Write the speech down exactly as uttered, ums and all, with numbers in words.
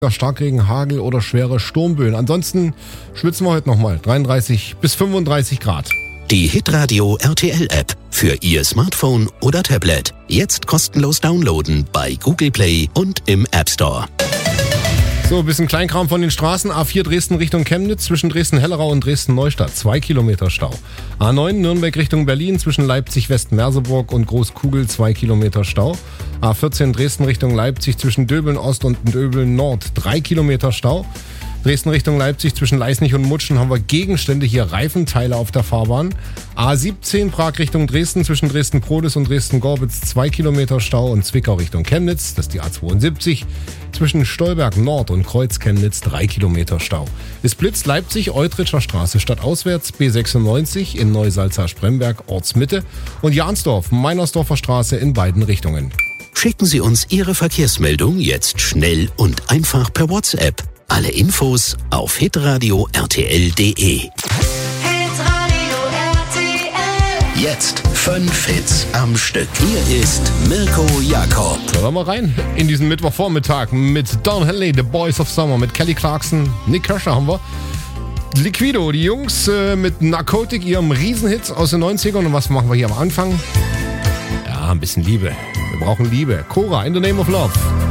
Starkregen, Hagel oder schwere Sturmböen. Ansonsten schwitzen wir heute nochmal. dreiunddreißig bis fünfunddreißig Grad. Die Hitradio R T L App für Ihr Smartphone oder Tablet. Jetzt kostenlos downloaden bei Google Play und im App Store. So, ein bisschen Kleinkram von den Straßen. A vier Dresden Richtung Chemnitz, zwischen Dresden-Hellerau und Dresden-Neustadt. Zwei Kilometer Stau. A neun Nürnberg Richtung Berlin, zwischen Leipzig-West-Merseburg und Großkugel. Zwei Kilometer Stau. A vierzehn Dresden Richtung Leipzig, zwischen Döbeln-Ost und Döbeln-Nord. Drei Kilometer Stau. Dresden Richtung Leipzig, zwischen Leisnig und Mutschen haben wir Gegenstände, hier Reifenteile auf der Fahrbahn. A siebzehn Prag Richtung Dresden, zwischen Dresden-Prodes und Dresden-Gorbitz zwei Kilometer Stau und Zwickau Richtung Chemnitz, das ist die A zweiundsiebzig, zwischen Stolberg Nord und Kreuz Chemnitz drei Kilometer Stau. Es blitzt Leipzig, Eutritscher Straße stadtauswärts, B sechsundneunzig in Neusalza-Spremberg, Ortsmitte und Jahnsdorf, Meinersdorfer Straße in beiden Richtungen. Schicken Sie uns Ihre Verkehrsmeldung jetzt schnell und einfach per WhatsApp. Alle Infos auf hitradio r t l punkt d e. Hitradio R T L. Jetzt fünf Hits am Stück. Hier ist Mirko Jakob. Da hören wir rein in diesen Mittwochvormittag mit Don Henley, The Boys of Summer, mit Kelly Clarkson, Nick Kershaw haben wir. Liquido, die Jungs äh, mit Narcotic, ihrem Riesenhit aus den neunzigern. Und was machen wir hier am Anfang? Ja, ein bisschen Liebe. Wir brauchen Liebe. Cora, In the Name of Love.